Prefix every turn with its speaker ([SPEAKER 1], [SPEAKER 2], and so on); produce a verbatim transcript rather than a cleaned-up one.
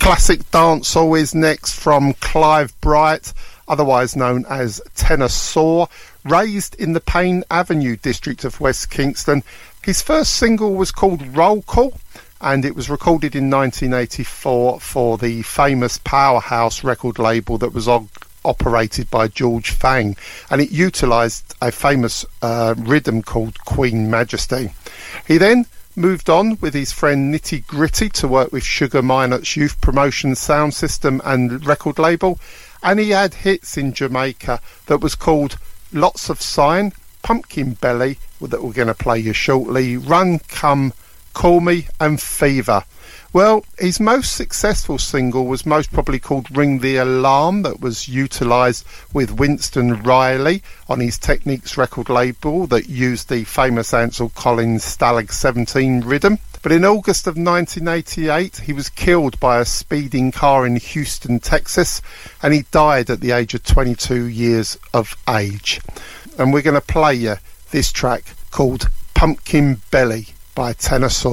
[SPEAKER 1] classic dancehall is next from Clive Bright, otherwise known as Tenor Saw. Raised in the Payne Avenue district of West Kingston, his first single was called Roll Call, and it was recorded in nineteen eighty-four for the famous Powerhouse record label that was og- operated by George Fang, and it utilised a famous uh, rhythm called Queen Majesty. He then moved on with his friend Nitty Gritty to work with Sugar Minor's youth promotion sound system and record label, and he had hits in Jamaica that was called Lots of Sign, Pumpkin Belly, that we're going to play you shortly, Run Come Call Me, and Fever. Well, his most successful single was most probably called Ring the Alarm, that was utilised with Winston Riley on his Techniques record label that used the famous Ansel Collins Stalag seventeen rhythm. But in August of nineteen eighty-eight, he was killed by a speeding car in Houston, Texas, and he died at the age of twenty-two years of age. And we're going to play you this track called Pumpkin Belly by Tenor Saw.